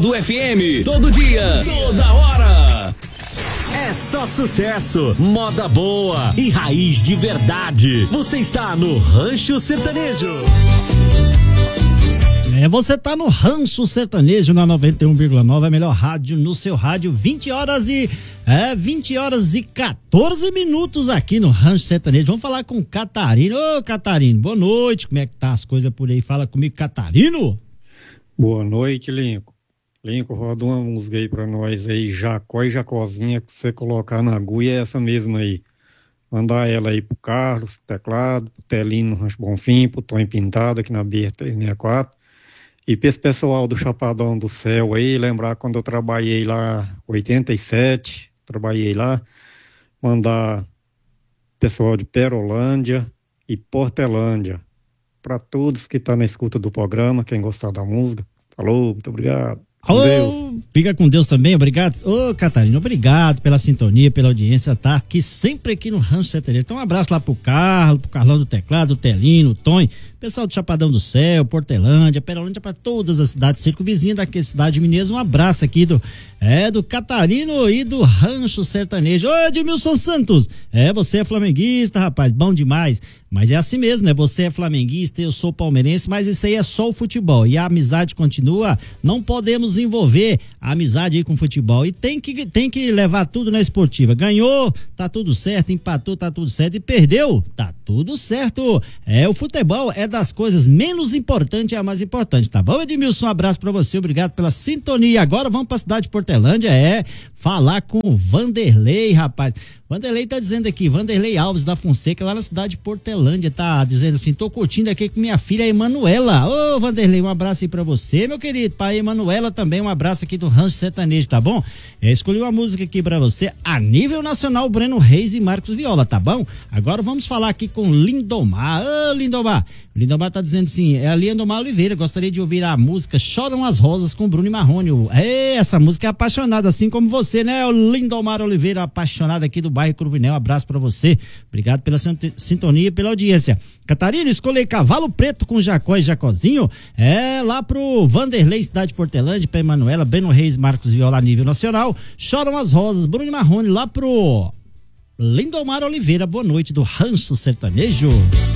Dourado FM. Todo dia, toda hora. É só sucesso, moda boa e raiz de verdade. Você está no Rancho Sertanejo. Você tá no Rancho Sertanejo na 91,9, a melhor rádio no seu rádio, 20 horas e 14 minutos aqui no Rancho Sertanejo. Vamos falar com o Catarino. Ô, Catarino, boa noite. Como é que tá as coisas por aí? Fala comigo, Catarino. Boa noite, Lincoln. Lincoln, roda uma música aí pra nós aí, Jacó e Jacozinha, que você colocar na agulha é essa mesma aí. Mandar ela aí pro Carlos, teclado, pro Telinho no Rancho Bonfim, pro Tonho Pintado aqui na BR-364. E para esse pessoal do Chapadão do Céu aí, lembrar quando eu trabalhei lá, 87, trabalhei lá, mandar pessoal de Perolândia e Portelândia, para todos que estão na escuta do programa, quem gostar da música. Falou, muito obrigado. Fica com Deus também, obrigado. Ô, Catarina, obrigado pela sintonia, pela audiência, tá aqui sempre aqui no Rancho Sertanejo. Então um abraço lá pro Carlos, pro Carlão do Teclado, o Telino, o Tonho, pessoal do Chapadão do Céu, Portelândia, Perolândia, para todas as cidades circunvizinhas daqui, cidade de Mineiro. Um abraço aqui do Catarino e do Rancho Sertanejo. Ô, Edmilson Santos, você é flamenguista, rapaz, bom demais. Mas é assim mesmo, né? Você é flamenguista, eu sou palmeirense, mas isso aí é só o futebol. E a amizade continua, não podemos envolver a amizade aí com o futebol. E tem que levar tudo na esportiva. Ganhou, tá tudo certo, empatou, tá tudo certo. E perdeu, tá tudo certo. O futebol é das coisas menos importantes e a mais importante, tá bom, Edmilson? Um abraço pra você, obrigado pela sintonia. Agora vamos pra cidade de Portelândia, falar com o Vanderlei, rapaz. Vanderlei tá dizendo aqui, Vanderlei Alves da Fonseca, lá na cidade de Portelândia, tá dizendo assim, tô curtindo aqui com minha filha Emanuela. Ô, Vanderlei, um abraço aí pra você, meu querido. Pai Emanuela também, um abraço aqui do Rancho Sertanejo, tá bom? Escolhi uma música aqui pra você, a nível nacional, Breno Reis e Marcos Viola, tá bom? Agora vamos falar aqui com Lindomar. Ô, Lindomar. Lindomar tá dizendo assim, é a Lindomar Oliveira, gostaria de ouvir a música Choram as Rosas com Bruno e Marrone. Essa música é apaixonada, assim como você, né? O Lindomar Oliveira, apaixonado aqui do bairro Cruvinel. Um abraço pra você, obrigado pela sintonia e pela audiência. Catarina, escolhi Cavalo Preto com Jacó e Jacozinho, lá pro Vanderlei, cidade de Portelândia, pra Emanuela, Breno Reis, Marcos Viola a nível nacional, Choram as Rosas, Bruno e Marrone, lá pro Lindomar Oliveira. Boa noite do Rancho Sertanejo.